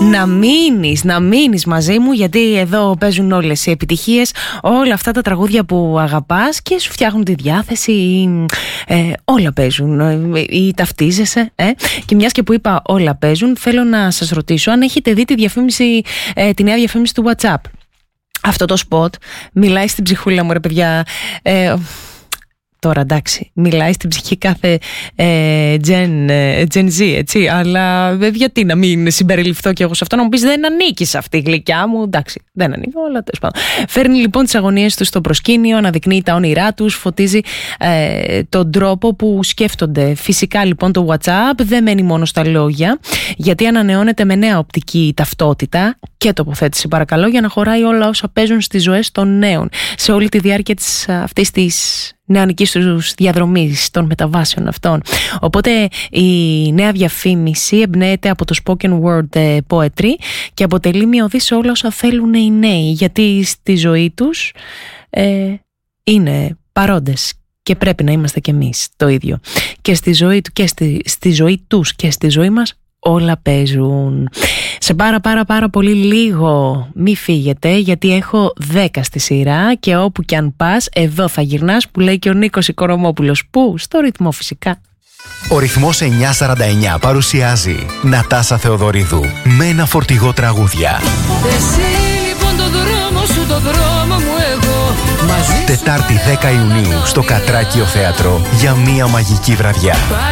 να μείνεις μαζί μου, γιατί εδώ παίζουν όλες οι επιτυχίες, όλα αυτά τα τραγούδια που αγαπάς και σου φτιάχνουν τη διάθεση, όλα παίζουν ή ταυτίζεσαι, Και μιας και που είπα όλα παίζουν, θέλω να σας ρωτήσω αν έχετε δει τη διαφήμιση, τη νέα διαφήμιση του WhatsApp. Αυτό το σποτ μιλάει στην ψυχούλα μου, ρε παιδιά. Τώρα εντάξει, μιλάει στην ψυχή κάθε Gen Z, έτσι, αλλά γιατί να μην συμπεριληφθώ κι εγώ σε αυτό, να μου πεις δεν ανήκει σε αυτή η γλυκιά μου, εντάξει, δεν ανήκω, αλλά τέλος πάντων. Φέρνει λοιπόν τις αγωνίες τους στο προσκήνιο, αναδεικνύει τα όνειρά τους, φωτίζει τον τρόπο που σκέφτονται. Φυσικά λοιπόν το WhatsApp δεν μένει μόνο στα λόγια, γιατί ανανεώνεται με νέα οπτική ταυτότητα και τοποθέτηση, παρακαλώ, για να χωράει όλα όσα παίζουν στις ζωές των νέων σε όλη τη διάρκεια αυτής της νεανικής τους διαδρομής, των μεταβάσεων αυτών. Οπότε η νέα διαφήμιση εμπνέεται από το spoken word poetry και αποτελεί μια οδή σε όλα όσα θέλουν οι νέοι, γιατί στη ζωή τους είναι παρόντες και πρέπει να είμαστε κι εμείς το ίδιο. Και στη ζωή του και στη ζωή τους και στη ζωή μας όλα παίζουν. Σε πάρα πολύ λίγο μη φύγετε, γιατί έχω 10 στη σειρά και όπου κι αν πας εδώ θα γυρνάς, που λέει και ο Νίκος Οικονομόπουλος. Πού? Στο ρυθμό φυσικά. Ο ρυθμός 949 παρουσιάζει Νατάσα Θεοδωρίδου με ένα φορτηγό τραγούδια. Εσύ λοιπόν το δρόμο σου, το δρόμο μου εγώ, μαζί. Τετάρτη 10 Ιουνίου στο Κατράκιο Θέατρο για μία μαγική βραδιά.